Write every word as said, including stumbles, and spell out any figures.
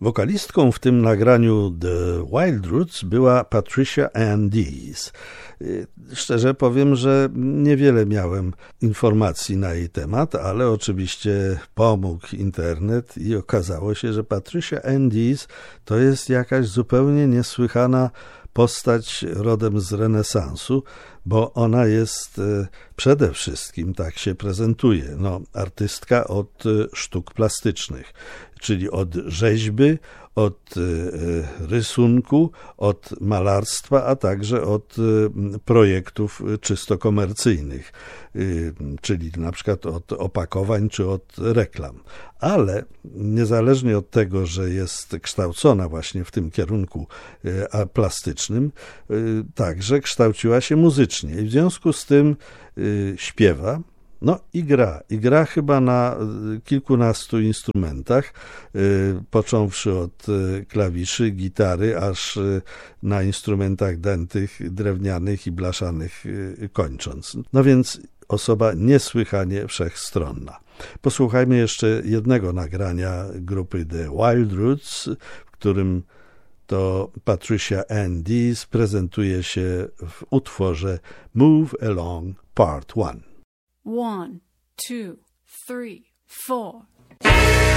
Wokalistką w tym nagraniu The Wild Roots była Patricia Ann Dees. Szczerze powiem, że niewiele miałem informacji na jej temat, ale oczywiście pomógł internet i okazało się, że Patricia Ann Dees to jest jakaś zupełnie niesłychana postać rodem z renesansu, bo ona jest przede wszystkim, tak się prezentuje, no, artystka od sztuk plastycznych, czyli od rzeźby, od rysunku, od malarstwa, a także od projektów czysto komercyjnych, czyli na przykład od opakowań czy od reklam. Ale niezależnie od tego, że jest kształcona właśnie w tym kierunku plastycznym, także kształciła się muzycznie i w związku z tym śpiewa. No i gra. I gra chyba na kilkunastu instrumentach, począwszy od klawiszy, gitary, aż na instrumentach dętych, drewnianych i blaszanych kończąc. No więc osoba niesłychanie wszechstronna. Posłuchajmy jeszcze jednego nagrania grupy The Wild Roots, w którym to Patricia Ann Dees prezentuje się w utworze Move Along Part One. One, two, three, four.